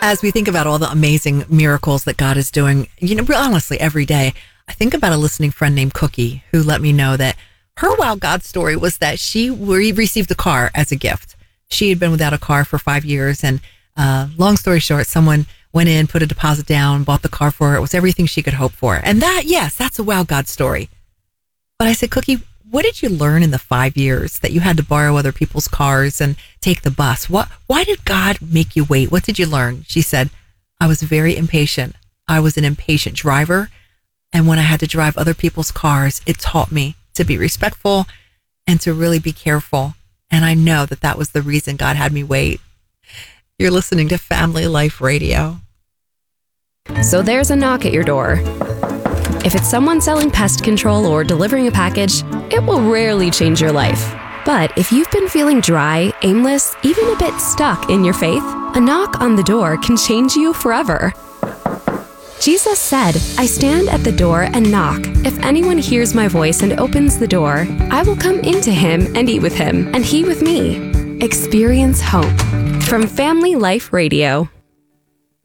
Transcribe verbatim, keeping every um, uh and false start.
As we think about all the amazing miracles that God is doing, you know, honestly, every day, I think about a listening friend named Cookie who let me know that her wow God story was that she re- received a car as a gift. She had been without a car for five years. And uh, long story short, someone went in, put a deposit down, bought the car for her. It was everything she could hope for. And that, yes, that's a wow God story. But I said, Cookie, what did you learn in the five years that you had to borrow other people's cars and take the bus? What? Why did God make you wait? What did you learn? She said, I was very impatient. I was an impatient driver. And when I had to drive other people's cars, it taught me to be respectful and to really be careful. And I know that that was the reason God had me wait. You're listening to Family Life Radio. So there's a knock at your door. If it's someone selling pest control or delivering a package, it will rarely change your life. But if you've been feeling dry, aimless, even a bit stuck in your faith, a knock on the door can change you forever. Jesus said, I stand at the door and knock. If anyone hears my voice and opens the door, I will come into him and eat with him, and he with me. Experience hope. From Family Life Radio.